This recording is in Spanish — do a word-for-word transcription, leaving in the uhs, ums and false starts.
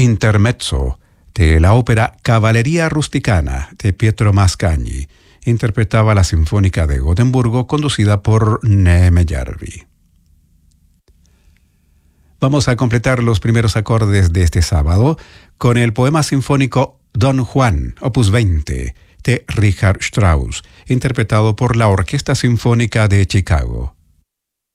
intermezzo de la ópera Cavalleria Rusticana de Pietro Mascagni. Interpretaba la Sinfónica de Gotemburgo conducida por Neeme Järvi. Vamos a completar los primeros acordes de este sábado con el poema sinfónico Don Juan, opus veinte, de Richard Strauss, interpretado por la Orquesta Sinfónica de Chicago.